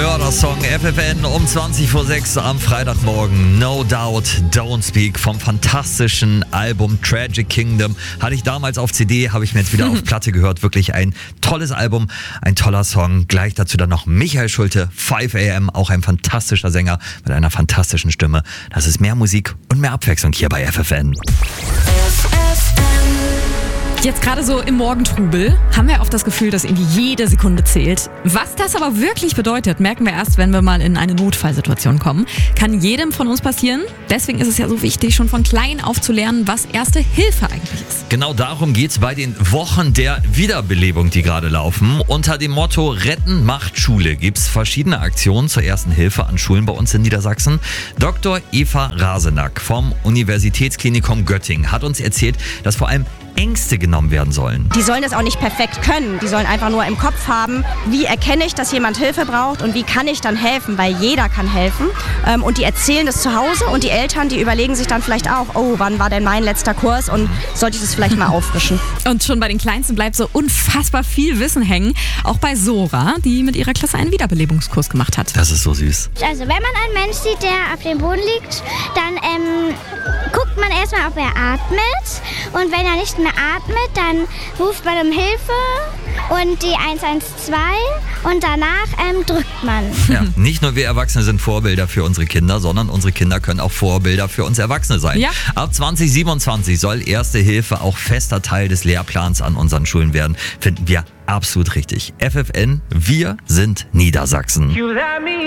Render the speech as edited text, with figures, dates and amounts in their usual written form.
Mördersong FFN um 20:06 am Freitagmorgen. No Doubt, Don't Speak vom fantastischen Album Tragic Kingdom. Hatte ich damals auf CD, habe ich mir jetzt wieder auf Platte gehört. Wirklich ein tolles Album, ein toller Song. Gleich dazu dann noch Michael Schulte, 5 AM, auch ein fantastischer Sänger mit einer fantastischen Stimme. Das ist mehr Musik und mehr Abwechslung hier bei FFN. Jetzt gerade so im Morgentrubel haben wir oft das Gefühl, dass irgendwie jede Sekunde zählt. Was das aber wirklich bedeutet, merken wir erst, wenn wir mal in eine Notfallsituation kommen. Kann jedem von uns passieren. Deswegen ist es ja so wichtig, schon von klein auf zu lernen, was Erste Hilfe eigentlich ist. Genau darum geht's bei den Wochen der Wiederbelebung, die gerade laufen. Unter dem Motto Retten macht Schule gibt's verschiedene Aktionen zur Ersten Hilfe an Schulen bei uns in Niedersachsen. Dr. Eva Rasenack vom Universitätsklinikum Göttingen hat uns erzählt, dass vor allem Ängste genommen werden sollen. Die sollen das auch nicht perfekt können. Die sollen einfach nur im Kopf haben, wie erkenne ich, dass jemand Hilfe braucht und wie kann ich dann helfen, weil jeder kann helfen. Und die erzählen das zu Hause und die Eltern, die überlegen sich dann vielleicht auch, oh, wann war denn mein letzter Kurs und sollte ich das vielleicht mal auffrischen. Und schon bei den Kleinsten bleibt so unfassbar viel Wissen hängen. Auch bei Sora, die mit ihrer Klasse einen Wiederbelebungskurs gemacht hat. Das ist so süß. Also wenn man einen Mensch sieht, der auf dem Boden liegt, dann guckt man erstmal, ob er atmet. Und wenn er nicht mehr atmet, dann ruft man um Hilfe und die 112 und danach drückt man. Ja, nicht nur wir Erwachsene sind Vorbilder für unsere Kinder, sondern unsere Kinder können auch Vorbilder für uns Erwachsene sein. Ja. Ab 2027 soll Erste Hilfe auch fester Teil des Lehrplans an unseren Schulen werden. Finden wir absolut richtig. FFN, wir sind Niedersachsen.